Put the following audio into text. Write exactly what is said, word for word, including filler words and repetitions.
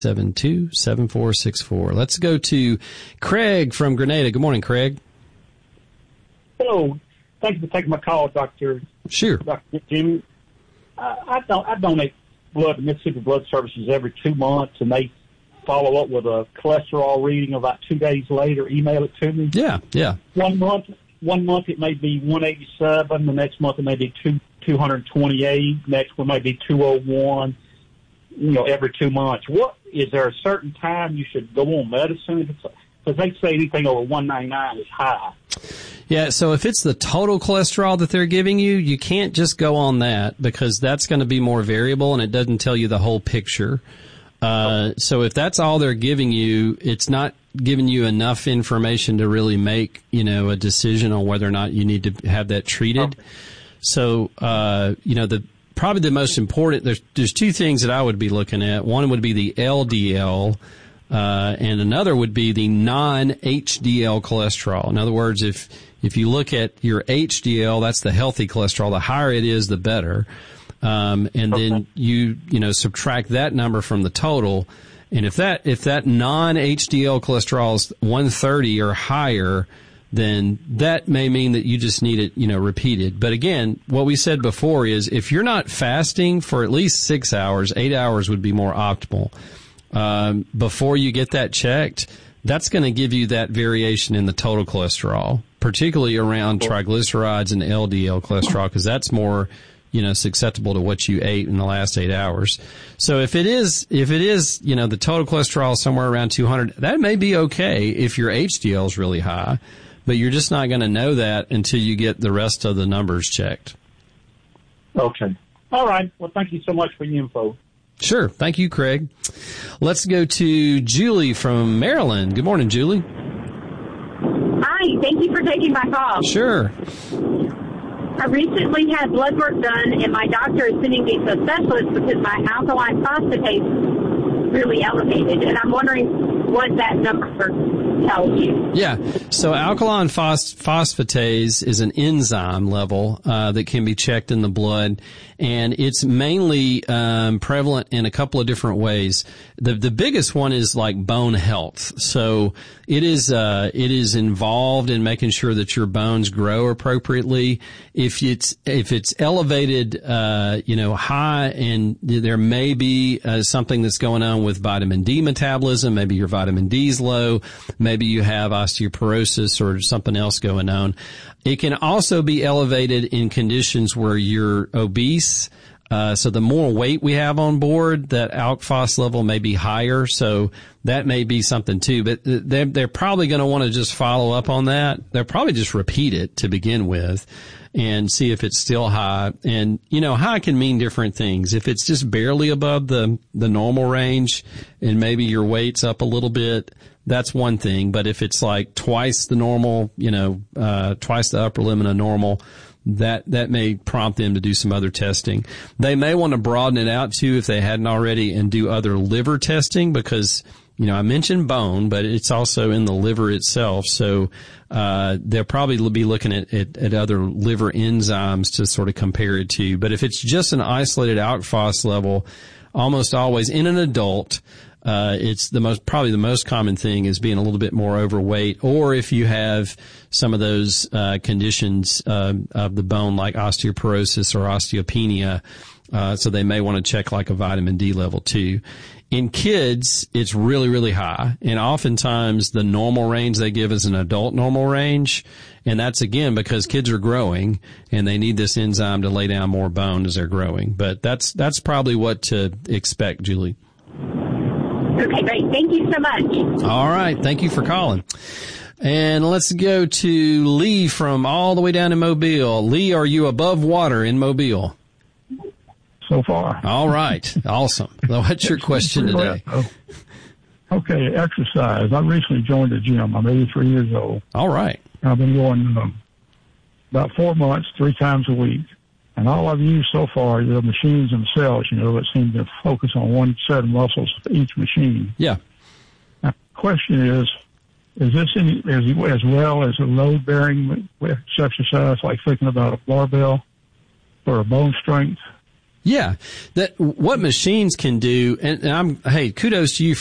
seven two, seven four six four. Let's go to Craig from Grenada. Good morning, Craig. Hello. Thank you for taking my call, Doctor Sure. Doctor Jimmy. I, I, don't, I donate blood to Mississippi Blood Services every two months, and they follow up with a cholesterol reading about two days later, email it to me. Yeah, yeah. One month, one month it may be one eighty-seven. The next month it may be two, 228. Next one may be two oh one. You know, every two months. What is there a certain time you should go on medicine? Because they say anything over one ninety-nine is high. Yeah, so if it's the total cholesterol that they're giving you, you can't just go on that because that's going to be more variable and it doesn't tell you the whole picture. Uh, so if that's all they're giving you, it's not giving you enough information to really make, you know, a decision on whether or not you need to have that treated. Okay. So, uh, you know, the probably the most important, there's, there's two things that I would be looking at. One would be the L D L, uh, and another would be the non-H D L cholesterol. In other words, if, if you look at your H D L, that's the healthy cholesterol. The higher it is, the better. Um, and okay. then you, you know, subtract that number from the total. And if that, if that non-H D L cholesterol is one thirty or higher, then that may mean that you just need it, you know, repeated. But again, what we said before is if you're not fasting for at least six hours, eight hours would be more optimal. Um, before you get that checked, that's going to give you that variation in the total cholesterol, particularly around triglycerides and L D L cholesterol, because that's more, you know, susceptible to what you ate in the last eight hours. So if it is, if it is, you know, the total cholesterol is somewhere around two hundred, that may be okay if your H D L is really high, but you're just not going to know that until you get the rest of the numbers checked. Okay. All right. Well, thank you so much for your info. Sure. Thank you, Craig. Let's go to Julie from Maryland. Good morning, Julie. Hi. Thank you for taking my call. Sure. I recently had blood work done, and my doctor is sending me to a specialist because my alkaline phosphatase is really elevated, and I'm wondering what that number tells you. Yeah. So alkaline phos- phosphatase is an enzyme level uh, that can be checked in the blood, and it's mainly um, prevalent in a couple of different ways. The the biggest one is like bone health. So it is uh, it is involved in making sure that your bones grow appropriately. If it's if it's elevated, uh, you know, high, and there may be uh, something that's going on with vitamin D metabolism. Maybe your vitamin D is low. Maybe you have osteoporosis or something else going on. It can also be elevated in conditions where you're obese. Uh, so the more weight we have on board, that alk phos level may be higher. So that may be something too. But they're, they're probably going to want to just follow up on that. They'll probably just repeat it to begin with and see if it's still high. And, you know, high can mean different things. If it's just barely above the, the normal range and maybe your weight's up a little bit, that's one thing. But if it's like twice the normal, you know, uh, twice the upper limit of normal, that, that may prompt them to do some other testing. They may want to broaden it out too if they hadn't already and do other liver testing because, you know, I mentioned bone, but it's also in the liver itself. So, uh, they'll probably be looking at, at, at other liver enzymes to sort of compare it to. But if it's just an isolated alk phos level, almost always in an adult, Uh, it's the most, probably the most common thing is being a little bit more overweight, or if you have some of those, uh, conditions, uh, of the bone like osteoporosis or osteopenia. Uh, so they may want to check like a vitamin D level too. In kids, it's really, really high. And oftentimes the normal range they give is an adult normal range. And that's again because kids are growing and they need this enzyme to lay down more bone as they're growing. But that's, that's probably what to expect, Julie. Okay, great. Thank you so much. All right. Thank you for calling. And let's go to Lee from all the way down in Mobile. Lee, are you above water in Mobile? So far. All right. Awesome. So what's your question today? Okay, exercise. I recently joined the gym. I'm eighty-three years old. All right. I've been going um, about four months, three times a week. And all I've used so far are the machines themselves, you know, that seem to focus on one set of muscles for each machine. Yeah. Now, the question is, is this any, as, as well as a load-bearing exercise, like thinking about a barbell for a bone strength? Yeah, that what machines can do, and, and I'm hey, kudos to you